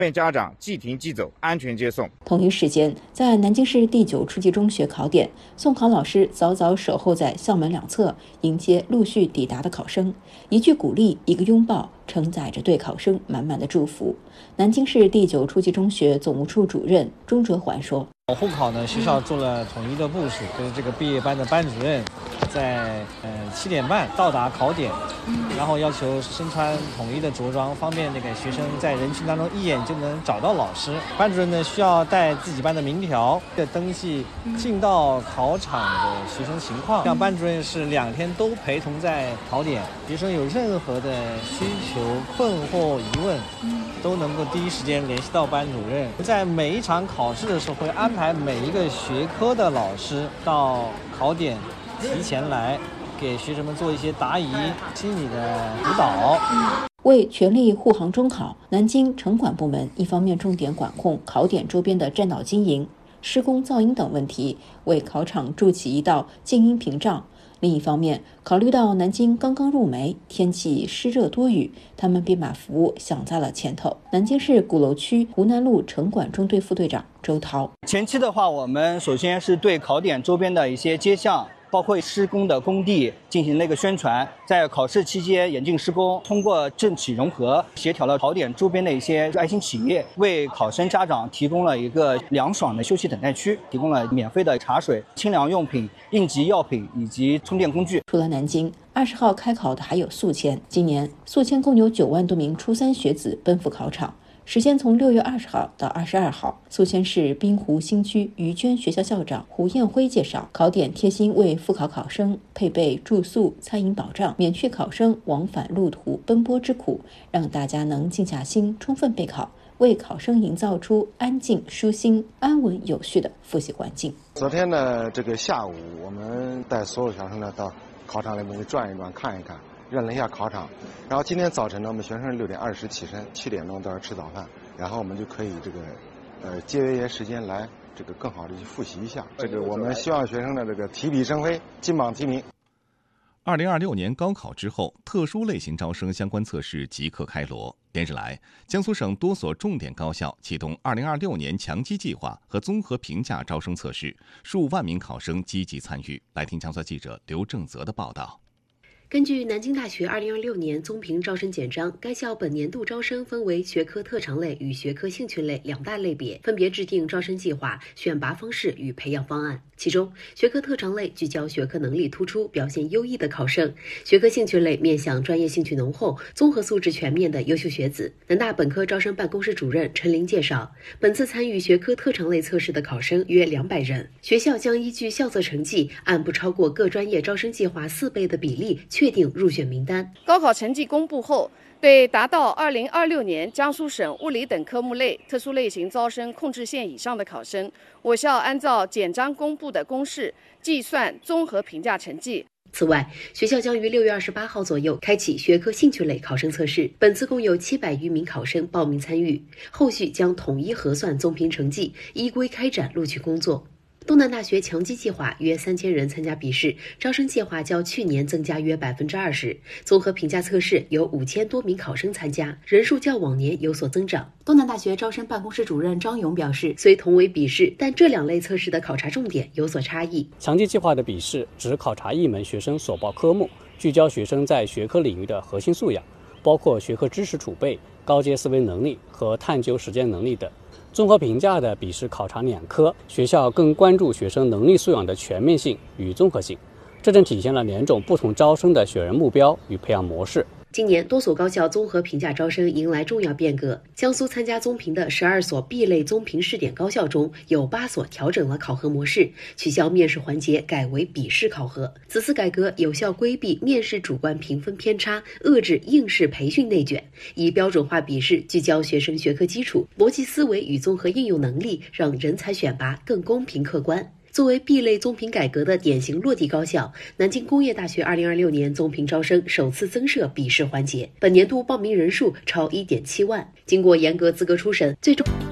愿家长即停即走，安全接送。 同一时间，在南京市第9初级中学考点，送考老师早早守候在校门两侧，迎接陆续抵达的考生，一句鼓励，一个拥抱，承载着对考生满满的祝福。南京市第9初级中学总务处主任钟哲环说：“ 护考呢，学校做了统一的部署，就是这个毕业班的班主任在7点半到达考点，然后要求身穿统一的着装，方便那个学生在人群当中一眼就能找到老师。班主任呢需要带自己班的名条，登记进到考场的学生情况。像班主任是2天都陪同在考点，学生有任何的需求、困惑、疑问，都能够第一时间联系到班主任。在每一场考试的时候，会安排每一个学科的老师到考点提前来给学生们做一些答疑、心理的辅导。 为全力护航中考，南京城管部门一方面重点管控考点周边的占道经营、施工噪音等问题，为考场筑起一道静音屏障。另一方面，考虑到南京刚刚入梅，天气湿热多雨，他们便把服务想在了前头。南京市鼓楼区湖南路城管中队副队长周涛： 前期的话，我们首先是对考点周边的一些街巷，包括施工的工地进行了一个宣传，在考试期间严禁施工，通过政企融合，协调了考点周边的一些爱心企业，为考生家长提供了一个凉爽的休息等待区，提供了免费的茶水、清凉用品、应急药品以及充电工具。 除了南京，20号开考的还有宿迁。今年宿迁共有9万多名初3学子奔赴考场。时间从6月20号到22号，宿迁市滨湖新区于娟学校校长胡彦辉介绍，考点贴心为赴考考生配备住宿、餐饮保障，免去考生往返路途奔波之苦，让大家能静下心充分备考，为考生营造出安静、舒心、安稳、有序的复习环境。 昨天呢，这个下午，我们带所有学生呢到考场里面去转一转、看一看，认了一下考场。然后今天早晨呢，我们学生6点20起身，7点钟到这吃早饭，然后我们就可以节约一些时间来更好的去复习一下。我们希望学生的提笔生辉，金榜题名。 2026年高考之后，特殊类型招生相关测试即刻开锣。连日来，江苏省多所重点高校启动2026年强基计划和综合评价招生测试，数万名考生积极参与。来听江苏记者刘正泽的报道。 根据南京大学2026年综评招生简章，该校本年度招生分为学科特长类与学科兴趣类2大类别，分别制定招生计划、选拔方式与培养方案。其中，学科特长类聚焦学科能力突出、表现优异的考生，学科兴趣类面向专业兴趣浓厚、综合素质全面的优秀学子。南大本科招生办公室主任陈林介绍，本次参与学科特长类测试的考生约200人，学校将依据校测成绩，按不超过各专业招生计划4倍的比例确定入选名单。 高考成绩公布后，对达到2026年江苏省物理等科目类特殊类型招生控制线以上的考生，我校按照简章公布的公式计算综合评价成绩。 此外，学校将于6月28号左右开启学科兴趣类考生测试，本次共有700余名考生报名参与，后续将统一核算综评成绩，依规开展录取工作。东南大学强基计划约3000人参加笔试，招生计划较去年增加约20%。综合评价测试有5000多名考生参加，人数较往年有所增长。东南大学招生办公室主任张勇表示，虽同为笔试，但这2类测试的考察重点有所差异。 强基计划的笔试只考察一门学生所报科目，聚焦学生在学科领域的核心素养，包括学科知识储备、高阶思维能力和探究实践能力等。综合评价的笔试考察2科，学校更关注学生能力素养的全面性与综合性，这正体现了2种不同招生的选人目标与培养模式。 今年多所高校综合评价招生迎来重要变革，江苏参加综评的12所 B 类综评试点高校中，有8所调整了考核模式，取消面试环节，改为笔试考核。此次改革有效规避面试主观评分偏差，遏制应试培训内卷，以标准化笔试聚焦学生学科基础、逻辑思维与综合应用能力，让人才选拔更公平客观。作为 B 类综评改革的典型落地高校，南京工业大学2026年综评招生首次增设笔试环节，本年度报名人数超1.7万。经过严格资格初审，最终